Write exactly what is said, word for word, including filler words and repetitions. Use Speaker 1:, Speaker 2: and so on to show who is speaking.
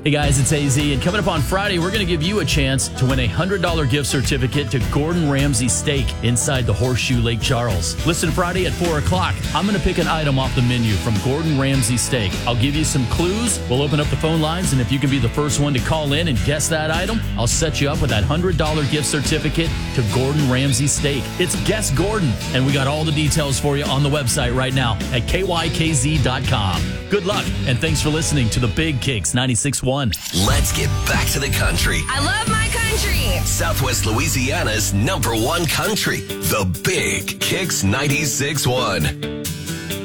Speaker 1: Hey guys, it's A Z, and coming up on Friday, we're going to give you a chance to win a one hundred dollars gift certificate to Gordon Ramsay Steak inside the Horseshoe Lake Charles. Listen Friday at four o'clock. I'm going to pick an item off the menu from Gordon Ramsay Steak. I'll give you some clues. We'll open up the phone lines, and if you can be the first one to call in and guess that item, I'll set you up with that one hundred dollars gift certificate to Gordon Ramsay Steak. It's Guess Gordon, and we got all the details for you on the website right now at K Y K Z dot com. Good luck, and thanks for listening to the Big Kicks ninety-six point one.
Speaker 2: Let's get back to the country.
Speaker 3: I love my country.
Speaker 2: Southwest Louisiana's number one country. The Big Kicks ninety-six point one.